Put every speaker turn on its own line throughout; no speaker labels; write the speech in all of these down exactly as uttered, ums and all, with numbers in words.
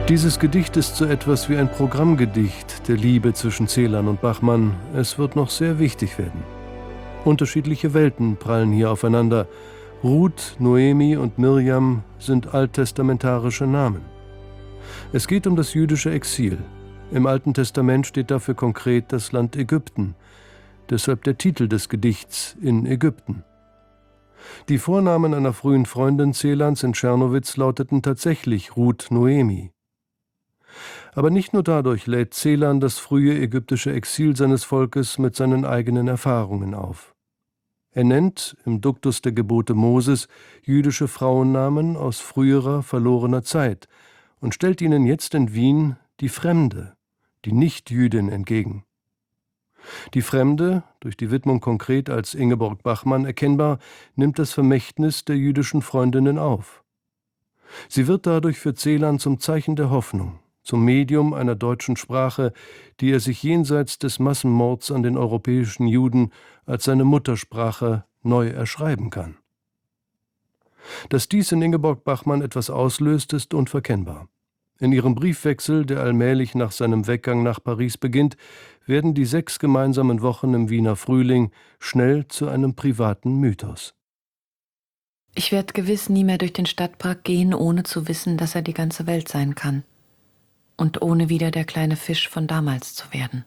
Dieses Gedicht ist so etwas wie ein Programmgedicht der Liebe zwischen Celan und Bachmann. Es wird noch sehr wichtig werden. Unterschiedliche Welten prallen hier aufeinander. Ruth, Noemi und Mirjam sind alttestamentarische Namen. Es geht um das jüdische Exil. Im Alten Testament steht dafür konkret das Land Ägypten. Deshalb der Titel des Gedichts In Ägypten. Die Vornamen einer frühen Freundin Celans in Czernowitz lauteten tatsächlich Ruth Noemi. Aber nicht nur dadurch lädt Celan das frühe ägyptische Exil seines Volkes mit seinen eigenen Erfahrungen auf. Er nennt im Duktus der Gebote Moses jüdische Frauennamen aus früherer, verlorener Zeit und stellt ihnen jetzt in Wien die Fremde, die Nichtjüdin entgegen. Die Fremde, durch die Widmung konkret als Ingeborg Bachmann erkennbar, nimmt das Vermächtnis der jüdischen Freundinnen auf. Sie wird dadurch für Celan zum Zeichen der Hoffnung, zum Medium einer deutschen Sprache, die er sich jenseits des Massenmords an den europäischen Juden als seine Muttersprache neu erschreiben kann. Dass dies in Ingeborg Bachmann etwas auslöst, ist unverkennbar. In ihrem Briefwechsel, der allmählich nach seinem Weggang nach Paris beginnt, werden die sechs gemeinsamen Wochen im Wiener Frühling schnell zu einem privaten Mythos.
Ich werde gewiss nie mehr durch den Stadtpark gehen, ohne zu wissen, dass er die ganze Welt sein kann. Und ohne wieder der kleine Fisch von damals zu werden.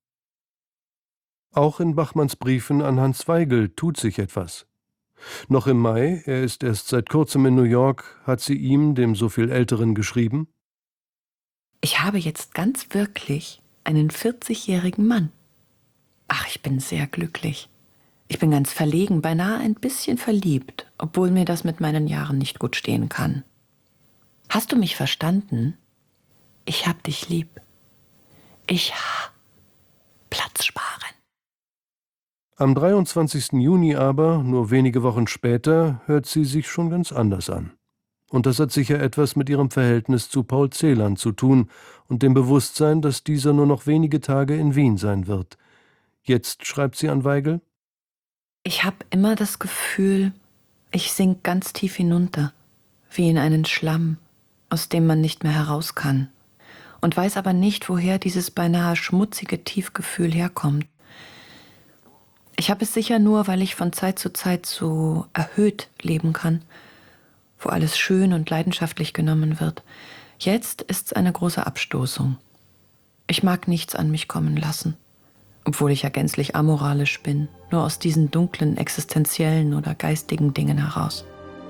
Auch in Bachmanns Briefen an Hans Weigel tut sich etwas. Noch im Mai, er ist erst seit kurzem in New York, hat sie ihm, dem so viel Älteren, geschrieben:
Ich habe jetzt ganz wirklich einen vierzigjährigen Mann. Ach, ich bin sehr glücklich. Ich bin ganz verlegen, beinahe ein bisschen verliebt, obwohl mir das mit meinen Jahren nicht gut stehen kann. Hast du mich verstanden? Ich hab dich lieb. Ich ha Platz sparen.
Am dreiundzwanzigsten Juni aber, nur wenige Wochen später, hört sie sich schon ganz anders an. Und das hat sicher etwas mit ihrem Verhältnis zu Paul Celan zu tun und dem Bewusstsein, dass dieser nur noch wenige Tage in Wien sein wird. Jetzt schreibt sie an Weigel:
Ich habe immer das Gefühl, ich sink ganz tief hinunter, wie in einen Schlamm, aus dem man nicht mehr heraus kann. Und weiß aber nicht, woher dieses beinahe schmutzige Tiefgefühl herkommt. Ich habe es sicher nur, weil ich von Zeit zu Zeit so erhöht leben kann, wo alles schön und leidenschaftlich genommen wird. Jetzt ist's eine große Abstoßung. Ich mag nichts an mich kommen lassen, obwohl ich ja gänzlich amoralisch bin, nur aus diesen dunklen, existenziellen oder geistigen Dingen heraus.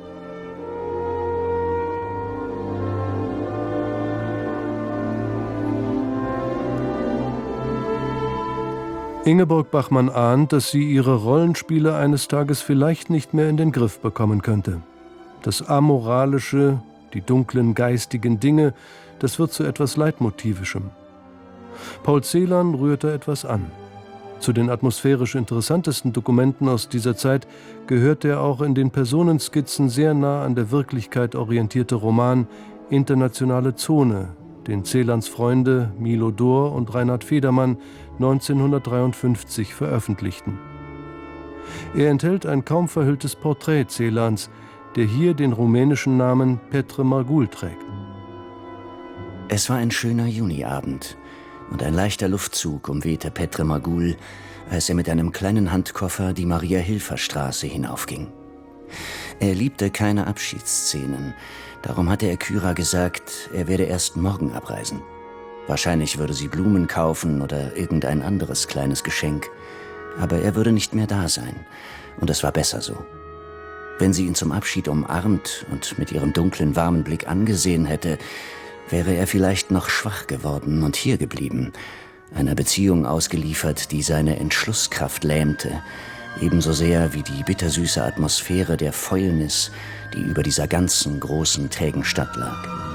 Ingeborg Bachmann ahnt, dass sie ihre Rollenspiele eines Tages vielleicht nicht mehr in den Griff bekommen könnte. Das Amoralische, die dunklen geistigen Dinge, das wird zu etwas Leitmotivischem. Paul Celan rührte etwas an. Zu den atmosphärisch interessantesten Dokumenten aus dieser Zeit gehört der auch in den Personenskizzen sehr nah an der Wirklichkeit orientierte Roman Internationale Zone, den Celans Freunde Milo Dor und Reinhard Federmann neunzehnhundertdreiundfünfzig veröffentlichten. Er enthält ein kaum verhülltes Porträt Celans, der hier den rumänischen Namen Petre Margul trägt.
Es war ein schöner Juniabend und ein leichter Luftzug umwehte Petre Margul, als er mit einem kleinen Handkoffer die Maria-Hilfer-Straße hinaufging. Er liebte keine Abschiedsszenen, darum hatte er Kyra gesagt, er werde erst morgen abreisen. Wahrscheinlich würde sie Blumen kaufen oder irgendein anderes kleines Geschenk, aber er würde nicht mehr da sein, und es war besser so. Wenn sie ihn zum Abschied umarmt und mit ihrem dunklen, warmen Blick angesehen hätte, wäre er vielleicht noch schwach geworden und hier geblieben, einer Beziehung ausgeliefert, die seine Entschlusskraft lähmte, ebenso sehr wie die bittersüße Atmosphäre der Fäulnis, die über dieser ganzen großen, trägen Stadt lag.